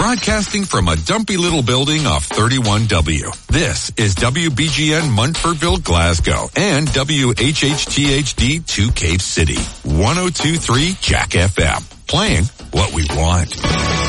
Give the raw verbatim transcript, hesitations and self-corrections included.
broadcasting from a dumpy little building off thirty-one W. This is W B G N Munfordville, Glasgow, and W H H T H D two Cave City, one oh two point three Jack F M. Playing what we want.